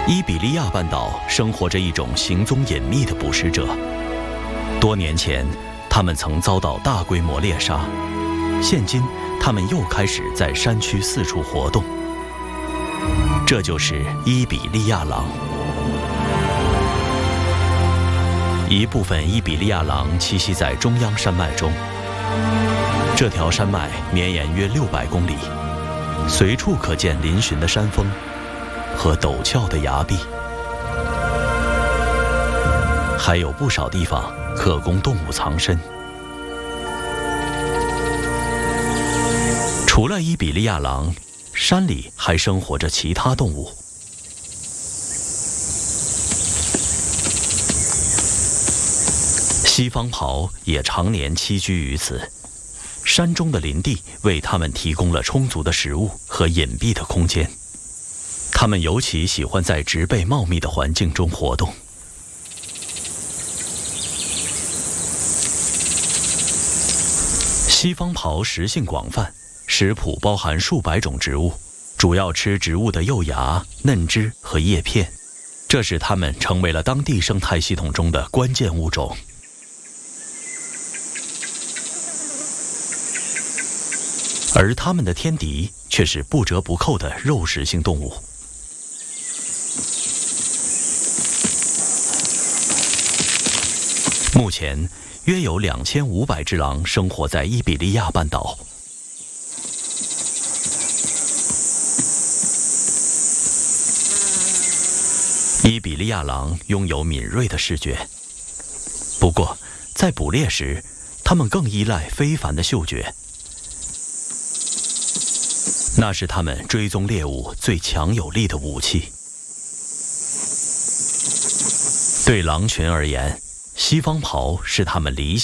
伊比利亚半岛生活着一种行踪隐秘的捕食者。多年前，他们曾遭到大规模猎杀，现今他们又开始在山区四处活动。这就是伊比利亚狼。一部分伊比利亚狼栖息在中央山脉中，这条山脉绵延约600公里，随处可见嶙峋的山峰和陡峭的崖壁，还有不少地方可供动物藏身。除了伊比利亚狼，山里还生活着其他动物。西方狍也常年栖居于此，山中的林地为它们提供了充足的食物和隐蔽的空间。它们尤其喜欢在植被茂密的环境中活动。西方狍食性广泛，食谱包含数百种植物，主要吃植物的幼芽、嫩枝和叶片，这使它们成为了当地生态系统中的关键物种。而它们的天敌却是不折不扣的肉食性动物。目前，约有2500只狼生活在伊比利亚半岛。伊比利亚狼拥有敏锐的视觉，不过，在捕猎时，它们更依赖非凡的嗅觉。那是他们追踪猎物最强有力的武器。对狼群而言，西方狍是他们理想